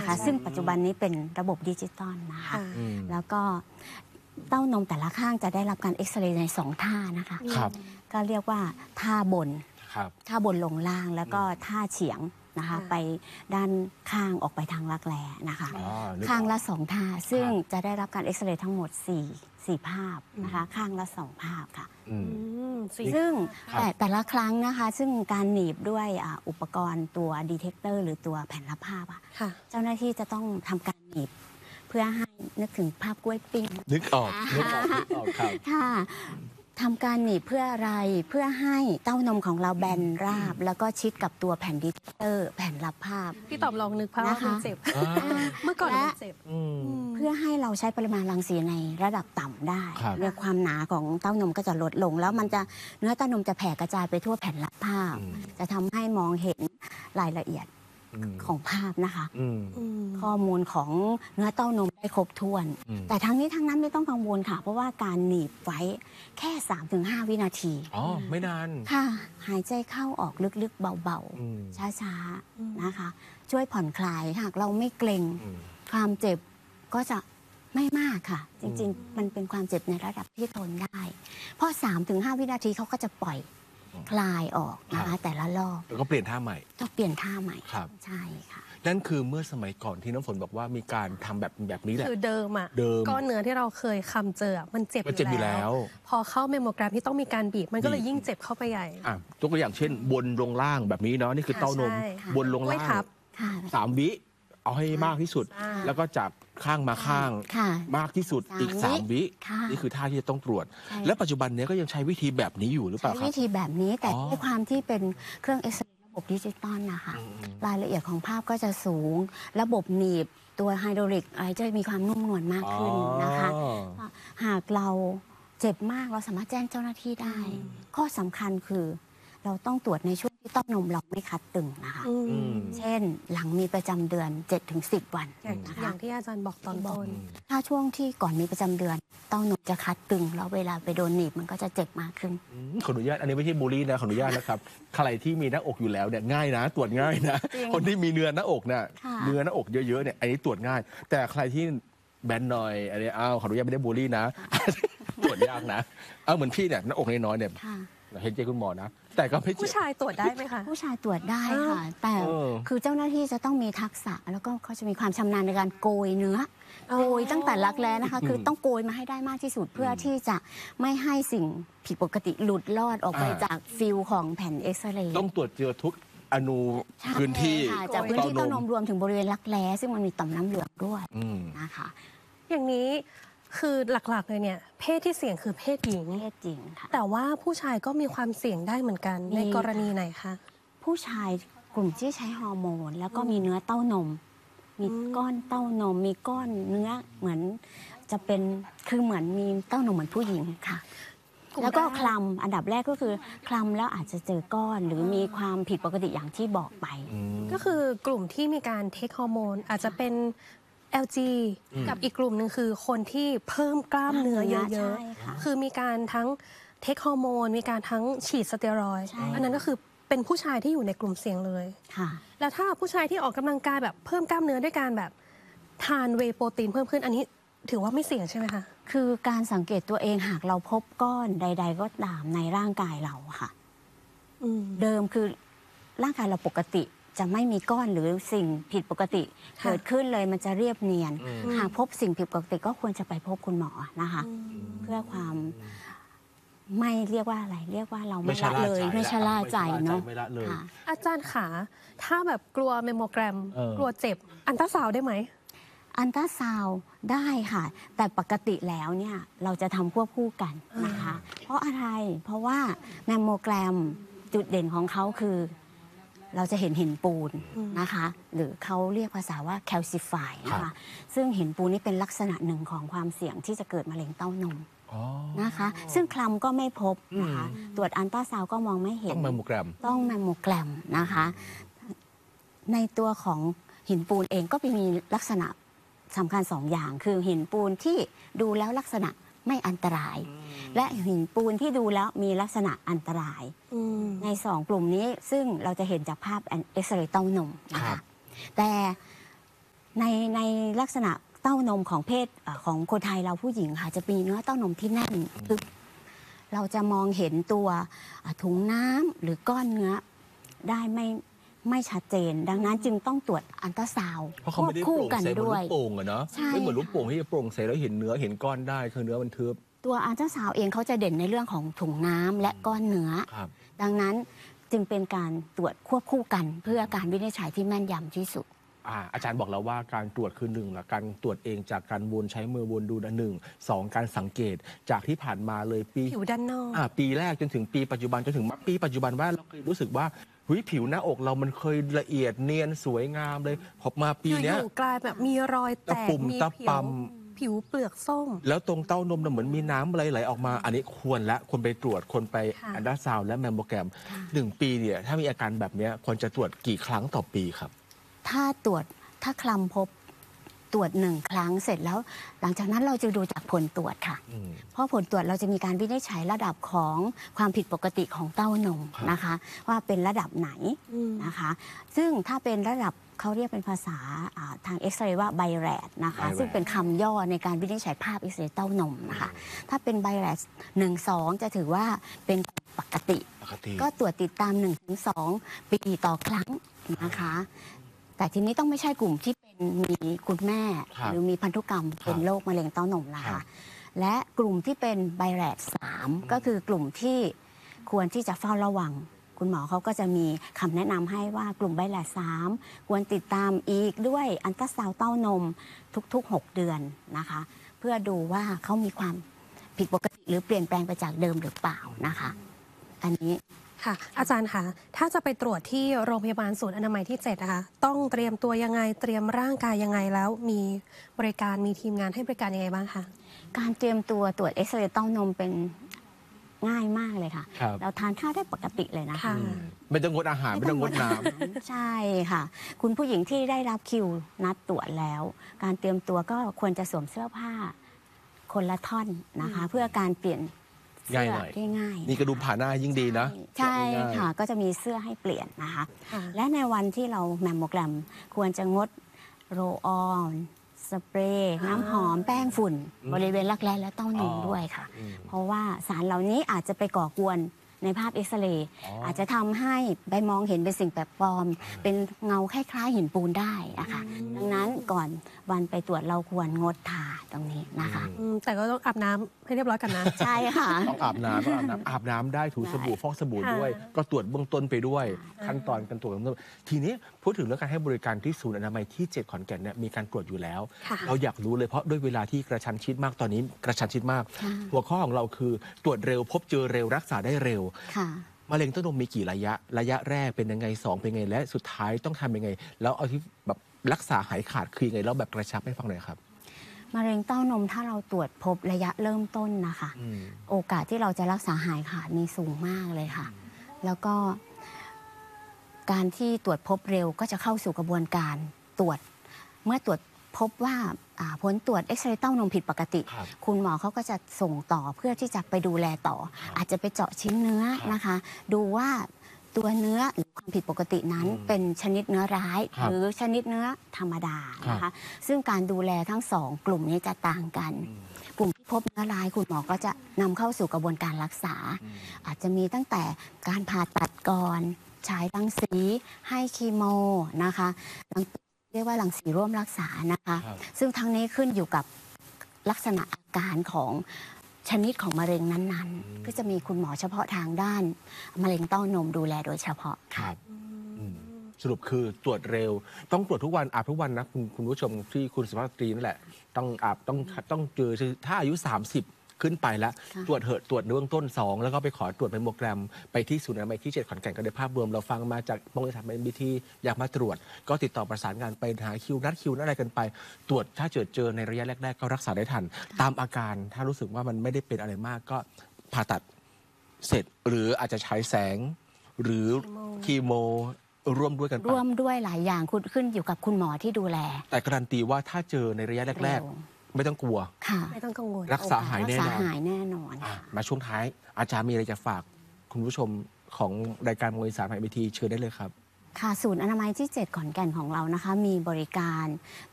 นะคะซึ่งปัจจุบันนี้เป็นระบบดิจิตอลนะคะแล้วก็เต้านมแต่ละข้างจะได้รับการเอ็กซเรย์ใน2ท่านะคะก็เรียกว่าท่าบนลงล่างแล้วก็ท่าเฉียงนะคะไปด้านข้างออกไปทางรักแร้นะคะข้างละ2ท่าซึ่งจะได้รับการเอ็กซเรย์ทั้งหมด4ภาพนะคะข้างละ2ภาพค่ะซึ่งแต่ละครั้งนะคะซึ่งการหนีบด้วยอุปกรณ์ตัวดีเทคเตอร์หรือตัวแผ่นรับภาพเจ้าหน้าที่จะต้องทำการหนีบเพื่อให้นึกถึงภาพกล้วยปิ้งนึกออกครับค่ะทำการหนีบเพื่ออะไรเพื่อให้เต้านมของเราแบนราบแล้วก็ชิดกับตัวแผ่นดิจิเตอร์แผ่นรับภาพพี่ตอบลองนึกภาพว่ามันเจ็บเมื่อก่อนมันเจ็บเพื่อให้เราใช้ปริมาณรังสีในระดับต่ำได้เรื่องความหนาของเต้านมก็จะลดลงแล้วมันจะเนื้อเต้านมจะแผ่กระจายไปทั่วแผ่นรับภาพจะทำให้มองเห็นรายละเอียดของภาพนะคะข้อมูลของเนื้อเต้านมได้ครบถ้วนแต่ทั้งนี้ทั้งนั้นไม่ต้องกังวลค่ะเพราะว่าการหนีบไว้แค่ 3-5 วินาทีไม่นานค่ะหายใจเข้าออกลึกๆเบาๆช้าๆนะคะช่วยผ่อนคลายหากเราไม่เกร็งความเจ็บก็จะไม่มากค่ะจริงๆมันเป็นความเจ็บในระดับที่ทนได้พอ 3-5 วินาทีเขาก็จะปล่อยคลายออกนะคะแต่ละรอบแล้วก็เปลี่ยนท่าใหม่ต้องเปลี่ยนท่าใหม่ใช่ค่ะนั่นคือเมื่อสมัยก่อนที่น้ำฝนบอกว่ามีการทำแบบนี้แหละคือเดิมก้อนเนื้อที่เราเคยเจอมันเจ็บอยู่แล้วพอเข้าเมมโมแกรมที่ต้องมีการบีบมันก็เลยยิ่งเจ็บเข้าไปใหญ่ยกตัวอย่างเช่นบนลงล่างแบบนี้เนาะนี่คือเต้านมบนลงล่าง3 วิเอาให้มากที่สุดแล้วก็จากข้างมาข้างมากที่สุดอีก3 วินี่คือท่าที่จะต้องตรวจและปัจจุบันนี้ก็ยังใช้วิธีแบบนี้อยู่หรือเปล่าครับวิธีแบบนี้แต่ด้วยความที่เป็นเครื่องเอ็กซเรย์ระบบดิจิตอลนะคะรายละเอียดของภาพก็จะสูงระบบหนีบตัวไฮดรอลิกอะไรจะมีความนุ่มนวลมากขึ้นนะคะหากเราเจ็บมากเราสามารถแจ้งเจ้าหน้าที่ได้ข้อสำคัญคือเราต้องตรวจในช่วงที่เต้านมเราไม่คัดตึงนะคะเช่นหลังมีประจำเดือน 7-10 วันอย่างที่อาจารย์บอกตอนต้นถ้าช่วงที่ก่อนมีประจำเดือนเต้านมจะคัดตึงแล้วเวลาไปโดนหนีบมันก็จะเจ็บมากขึ้นขออนุญาตอันนี้ไม่ใช่บูลลี่นะขออนุญาตนะครับใครที่มีหน้าอกอยู่แล้วเนี่ยง่ายนะตรวจง่ายนะคนที่มีเนื้อหน้าอกเนี่ยเนื้อหน้าอกเยอะๆเนี่ยอันนี้ตรวจง่ายแต่ใครที่แบนหน่อยอันนี้ขออนุญาตไม่ได้บูลลี่นะตรวจยากนะเหมือนพี่เนี่ยหน้าอกน้อยๆเนี่ยเห็นใจคุณหมอนะแต่ก็ไม่ผู้ชายตรวจได้ไหมคะผู้ชายตรวจได้ค่ะแต่คือเจ้าหน้าที่จะต้องมีทักษะแล้วก็เขาจะมีความชำนาญในการโกยเนื้อโกยตั้งแต่รักแร้นะคะคือต้องโกยมาให้ได้มากที่สุดเพื่อที่จะไม่ให้สิ่งผิดปกติหลุดลอดออกไปจากฟิลของแผ่นเอ็กซเรย์ต้องตรวจเจอทุกอนูพื้นที่จากพื้นที่เต้านมรวมถึงบริเวณรักแร้ซึ่งมันมีต่อมน้ำเหลืองด้วยนะคะอย่างนี้คือหลักๆเลยเนี่ยเพศที่เสี่ยงคือเพศหญิงค่ะแต่ว่าผู้ชายก็มีความเสี่ยงได้เหมือนกันในกรณีไหนคะผู้ชายกลุ่มที่ใช้ฮอร์โมนแล้วก็มีเนื้อเต้านมมีก้อนเต้านมมีก้อนเนื้อเหมือนจะเป็นคือเหมือนมีเต้านมเหมือนผู้หญิงค่ะแล้วก็คลำอันดับแรกก็คือคลำแล้วอาจจะเจอก้อนหรือมีความผิดปกติอย่างที่บอกไปก็คือกลุ่มที่มีการเทคฮอร์โมนอาจจะเป็นLG กับอีกกลุ่มหนึ่งคือคนที่เพิ่มกล้ามเนื้อเยอะๆคือมีการทั้งเทคฮอร์โมนมีการทั้งฉีดสเตียรอยด์อันนั้นก็คือเป็นผู้ชายที่อยู่ในกลุ่มเสี่ยงเลยแล้วถ้าผู้ชายที่ออกกำลังกายแบบเพิ่มกล้ามเนื้อด้วยการแบบทานเวย์โปรตีนเพิ่มขึ้นอันนี้ถือว่าไม่เสี่ยงใช่ไหมคะคือการสังเกตตัวเองหากเราพบก้อนใดๆก็ตามในร่างกายเราค่ะเดิมคือร่างกายเราปกติจะไม่มีก้อนหรือสิ่งผิดปกติเกิดขึ้นเลยมันจะเรียบเนียนหากพบสิ่งผิดปกติก็ควรจะไปพบคุณหมอนะคะเพื่อความไม่เรียกว่าอะไรเรียกว่าเราไม่ละเลยไม่ชะล่าใจเนาะอาจารย์ขาถ้าแบบกลัวเมมโมแกรมกลัวเจ็บอัลตราซาวด์ได้ไหมอัลตราซาวด์ได้ค่ะแต่ปกติแล้วเนี่ยเราจะทำควบคู่กันนะคะเพราะอะไรเพราะว่าแมมโมแกรมจุดเด่นของเขาคือเราจะเห็นหินปูนนะคะหรือเขาเรียกภาษาว่าแคลซิฟายนะคะซึ่งหินปูนนี่เป็นลักษณะหนึ่งของความเสี่ยงที่จะเกิดมะเร็งเต้านมนะคะซึ่งคลำก็ไม่พบนะคะตรวจอัลตราซาวด์ก็มองไม่เห็นต้องแมมโมแกรมนะคะในตัวของหินปูนเองก็มีลักษณะสำคัญ2 อย่างคือหินปูนที่ดูแล้วลักษณะไม่อันตรายและหินปูนที่ดูแล้วมีลักษณะอันตรายใน2 กลุ่มนี้ซึ่งเราจะเห็นจากภาพเอ็กซเรย์เต้านมนะคะแต่ในลักษณะเต้านมของเพศของคนไทยเราผู้หญิงค่ะจะมีเนื้อเต้านมที่แน่นคือเราจะมองเห็นตัวถุงน้ำหรือก้อนเนื้อได้ไม่ชัดเจน ดังนั้นจึงต้องตรวจอัลตราซาวด์เพราะเขาไม่ได้โปร่งใสเหมือนลูกโป่งอะเนาะใช่ไม่เหมือนลูกโป่งที่จะโปร่งใสแล้วเห็นเนื้อเห็นก้อนได้คือเนื้อมันทึบตัวอัลตราซาวด์เองเขาจะเด่นในเรื่องของถุงน้ำและก้อนเนื้อครับดังนั้นจึงเป็นการตรวจควบคู่กันเพื่อการวินิจฉัยที่แม่นยำที่สุดอาจารย์บอกแล้วว่าการตรวจคือหนึ่งละการตรวจเองจากการวนใช้มือวนดูนะ1 2การสังเกตจากที่ผ่านมาเลยปีผิวด้านนอกปีแรกจนถึงปีปัจจุบันจนถึงปีปัจจุบันว่าเราเคยรู้สึกว่าผิวหน้าอกเรามันเคยละเอียดเนียนสวยงามเลยพอมาปีเนี้ยอยู่ๆกลายแบบมีรอยแตตะกปุ่มมีตะปำผิวเปลือกส้มแล้วตรงเต้านมน่ะเหมือนมีน้ำอะไรไหลออกมา อันนี้ควรไปตรวจควรไปค่ะอัลตราซาวด์และแมมโมแกรม1 ปีเนี่ยถ้ามีอาการแบบเนี้ยควรจะตรวจกี่ครั้งต่อปีครับถ้าคลำพบตรวจ1 ครั้งเสร็จแล้ว หลังจากนั้นเราจะดูจากผลตรวจค่ะ เพราะผลตรวจเราจะมีการวินิจฉัยระดับของความผิดปกติของเต้านมนะคะ ว่าเป็นระดับไหนนะคะ ซึ่งถ้าเป็นระดับเขาเรียกเป็นภาษาทางเอ็กซเรย์ว่าไบแรดนะคะ ซึ่งเป็นคำย่อในการวินิจฉัยภาพเอ็กซเรย์เต้านมนะคะ ถ้าเป็นไบแรด1-2 จะถือว่าเป็นปกติ ก็ตรวจติดตาม 1-2 ปีต่อครั้งนะคะ แต่ทีนี้ต้องไม่ใช่กลุ่มที่เป็นมีคุณแม่ หรือมีพันธุกรรมเป็นโรคมะเร็งเต้านมนะคะ และกลุ่มที่เป็นไบแรด3 ก็คือกลุ่มที่ควรที่จะเฝ้าระวัง คุณหมอเขาก็จะมีคำแนะนำให้ว่ากลุ่มไบแรด3 ควรติดตามอีกด้วยอัลตราซาวด์เต้านมทุกๆ 6 เดือนนะคะ เพื่อดูว่าเขามีความผิดปกติหรือเปลี่ยนแปลงไปจากเดิมหรือเปล่านะคะ อันนี้ค่ะอาจารย์คะถ้าจะไปตรวจที่โรงพยาบาลศูนย์อนามัยที่7นะคะต้องเตรียมตัวยังไงเตรียมร่างกายยังไงแล้วมีบริการมีทีมงานให้บริการยังไงบ้างคะการเตรียมตัวตรวจเอ็กซเรย์เต้านมเป็นง่ายมากเลยค่ะครับเราทานข้าวได้ปกติเลยนะคะค่ะไม่ต้องงดอาหารไม่ต้องงดน้ำใช่ค่ะ คุณผู้หญิงที่ได้รับคิวนัดตรวจแล้ว การเตรียมตัวก็ควรจะสวมเสื้อผ้าคนละท่อนนะคะ เพื่อการเปลี่ยนเสื้ง่ายหน่อยได้ง่ายนี่กระดุมผ่าหน้ายิ่งดีนะใช่ง่ายๆค่ะ ก็จะมีเสื้อให้เปลี่ยนนะคะค่ะและในวันที่เราแมมโมแกรมควรจะงดโรลออนสเปรย์น้ำหอมแป้งฝุ่น บริเวณรักแร้และเต้านมด้วยค่ะ เพราะว่าสารเหล่านี้อาจจะไปก่อกวนในภาพเอ็กซเรย์อาจจะทำให้ไปมองเห็นเป็นสิ่งแปลกปลอม เป็นเงาคล้ายๆหินปูนได้อะค่ะดังนั้นก่อนวันไปตรวจเราควรงดทาตรงนี้นะคะแต่ก็ต้องอาบน้ำให้เรียบร้อยกันนะใช่ค่ะต้องอาบน้ำอาบน้ำได้ถูสบู่ฟอกสบู่ด้วย ก็ตรวจเบื้องต้นไปด้วย ขั้นตอนการตรวจเบื้องต้นทีนี้พูดถึงเรื่องการให้บริการที่ศูนย์อนามัยที่ 7 ขอนแก่นเนี่ยมีการตรวจอยู่แล้วค่ะเราอยากรู้เลยเพราะด้วยเวลาที่กระชั้นชิดมากตอนนี้กระชั้นชิดมากค่ะหัวข้อของเราคือตรวจเร็วพบเจอเร็วรักษาได้เร็วค่ะมะเร็งเต้านมมีกี่ระยะแรกเป็นยังไง2เป็นยังไงและสุดท้ายต้องทำยังไง แล้วเอาที่แบบรักษาหายขาดคือยังไงแล้วแบบกระชับให้ฟังหน่อยครับมะเร็งเต้านมถ้าเราตรวจพบระยะเริ่มต้นนะคะ โอกาสที่เราจะรักษาหายขาดมีสูงมากเลยค่ะ แล้วก็การที่ตรวจพบเร็วก็จะเข้าสู่กระบวนการตรวจ เมื่อตรวจพบว่าผลตรวจเอ็กซเรย์เต้านมผิดปกติครับคุณหมอเขาก็จะส่งต่อเพื่อที่จะไปดูแลต่อ อาจจะไปเจาะชิ้นเนื้อนะคะ ดูว่าตัวเนื้อหรือความผิดปกตินั้นเป็นชนิดเนื้อร้ายครับหรือชนิดเนื้อธรรมดานะครัคะบซึ่งการดูแลทั้งสองกลุ่มนี้จะต่างกัน กลุ่มที่พบเนื้อร้ายคุณหมอก็จะนำเข้าสู่กระบวนการรักษา อาจจะมีตั้งแต่การผ่าตัดก่อนฉายรังสีให้คีโมนะคะเรียกว่ารังสีร่วมรักษานะคะครับซึ่งทั้งนี้ขึ้นอยู่กับลักษณะอาการของชนิดของมะเร็งนั้นๆ ก็จะมีคุณหมอเฉพาะทางด้านมะเร็งเต้านมดูแลโดยเฉพาะคค่ะรับสรุปคือตรวจเร็ว ต้องตรวจทุกวันอาบทุกวันนะคุณผู้ชมที่คุณสุภาพสตรีนั่นแหละต้องอาบต้องเจอถ้าอายุ 30 ขึ้นไปแล้วค่ะตรวจเหอะตรวจเบื้องต้น 2 แล้วก็ไปขอตรวจแมมโมแกรมไปที่ศูนย์อนามัยที่ 7 ขอนแก่นก็ได้ภาพรวมเราฟังมาจากโรงพยาบาลบีทีอยากมาตรวจ ก็ติดต่อประสานงานไปหาคิวนัดอะไรกันไป ตรวจถ้าเจอในระยะแรก ๆ ก็รักษาได้ทัน ตามอาการถ้ารู้สึกว่ามันไม่ได้เป็นอะไรมากก็ผ่าตัดเสร็จ หรืออาจจะใช้แสง หรือคีโมร่วมด้วยกันไปร่วมด้วยหลายอย่างคุณขึ้นอยู่กับคุณหมอที่ดูแลแต่การันตีว่าถ้าเจอในระยะแรกเร็วๆ ไม่ต้องกลัวค่ะไม่ต้องกังวลรักษาหายแน่รักนษาอนหายแน่นอนมาช่วงท้าย อาจารย์มีอะไรจะฝากคุณผู้ชมของรายการมวยสามไอบีทีเชิญได้เลยครับค่ะศูนย์อนามัยที่ 7 ขอนแก่นของเรานะคะ มีบริการ